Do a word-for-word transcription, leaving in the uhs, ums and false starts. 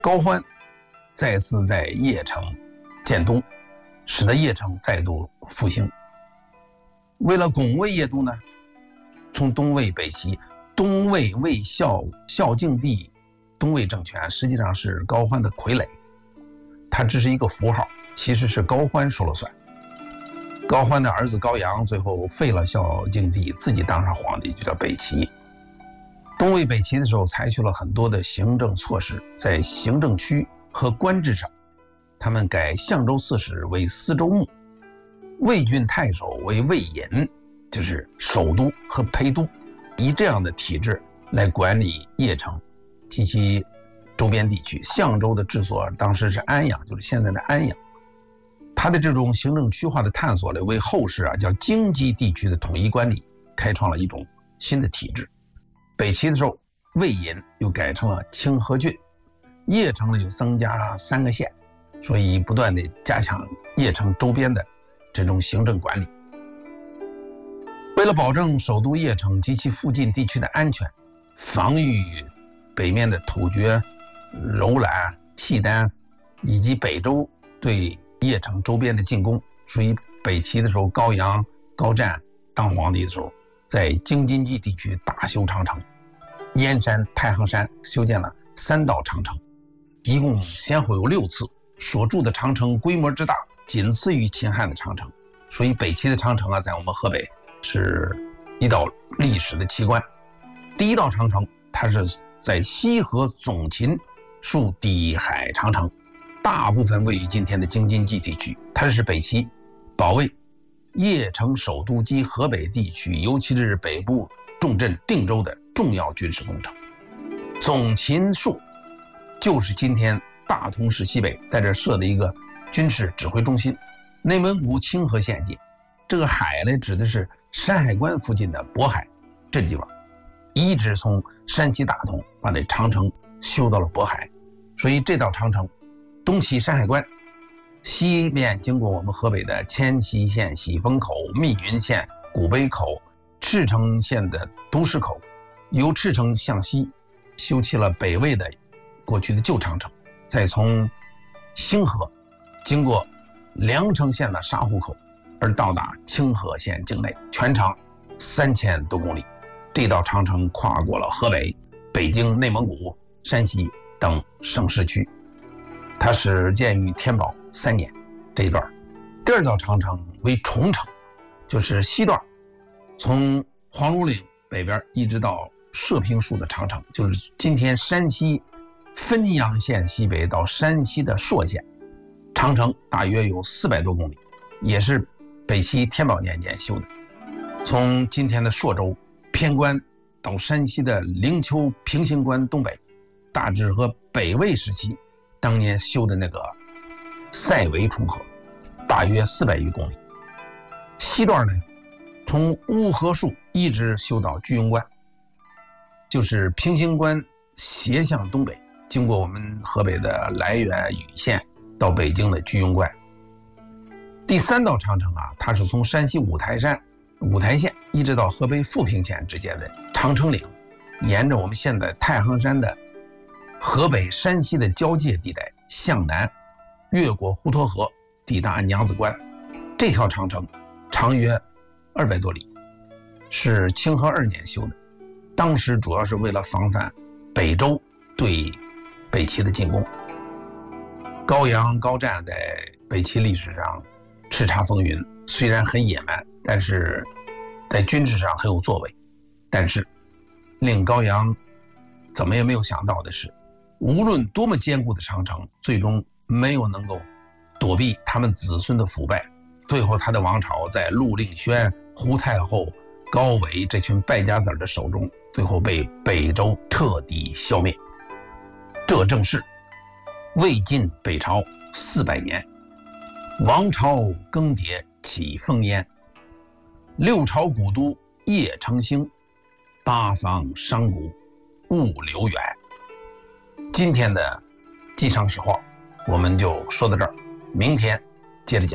高欢再次在邺城建都，使得邺城再度复兴。为了拱卫邺都呢，从东魏北齐，东魏魏孝孝敬帝东魏政权实际上是高欢的傀儡，他只是一个符号，其实是高欢说了算。高欢的儿子高阳最后废了孝敬帝，自己当上皇帝，就叫北齐。东魏北齐的时候采取了很多的行政措施，在行政区和官制上，他们改相州刺史为司州牧，魏郡太守为魏尹，就是首都和陪都，以这样的体制来管理邺城及其周边地区。相州的治所当时是安阳，就是现在的安阳。他的这种行政区划的探索呢，为后世啊叫京畿地区的统一管理开创了一种新的体制。北齐的时候，魏尹又改成了清河郡，邺城呢又增加三个县，所以不断的加强邺城周边的这种行政管理。为了保证首都邺城及其附近地区的安全，防御北面的突厥、柔然、契丹以及北周对邺城周边的进攻，所以北齐的时候，高阳、高湛当皇帝的时候，在京津冀地区大修长城，燕山、太行山修建了三道长城，一共先后有六次，所筑的长城规模之大，仅次于秦汉的长城。所以北齐的长城啊，在我们河北是一道历史的奇观。第一道长城，它是在西河总秦筑底海长城，大部分位于今天的京津冀地区，它是北齐保卫邺城首都及河北地区，尤其是北部重镇定州的重要军事工程。总秦戍就是今天大同市西北在这设的一个军事指挥中心。内蒙古清河县界，这个海呢指的是山海关附近的渤海这地方，一直从山西大同把这长城修到了渤海。所以这道长城东起山海关，西面经过我们河北的迁西县喜峰口、密云县古碑口、赤城县的独石口，由赤城向西修葺了北魏的过去的旧长城，再从兴河经过凉城县的沙湖口，而到达清河县境内，全长三千多公里。这道长城跨过了河北、北京、内蒙古、山西等省市区。它始建于天宝三年这一段。第二道长城为重城，就是西段，从黄竹岭北边一直到射平戍的长城，就是今天山西汾阳县西北到山西的朔县。长城大约有四百多公里，也是北齐天宝年间修的。从今天的朔州偏关到山西的灵丘平型关东北，大致和北魏时期当年修的那个塞围重合，大约四百余公里。西段呢，从乌河戍一直修到居庸关，就是平型关斜向东北，经过我们河北的涞源、禹县到北京的居庸关。第三道长城啊，它是从山西五台山五台县一直到河北富平县之间的长城岭，沿着我们现在太行山的河北山西的交界地带向南，越过滹沱河，抵达娘子关。这条长城长约二百多里，是清河二年修的，当时主要是为了防范北周对北齐的进攻。高阳、高湛在北齐历史上叱咤风云，虽然很野蛮，但是在军事上很有作为。但是令高阳怎么也没有想到的是，无论多么坚固的长城，最终没有能够躲避他们子孙的腐败。最后他的王朝在陆令轩、胡太后、高纬这群败家子的手中，最后被北周彻底消灭。这正是魏晋北朝四百年，王朝更迭起烽烟，六朝古都邺城兴，八方商贾物流远。今天的记上史话我们就说到这儿，明天接着讲。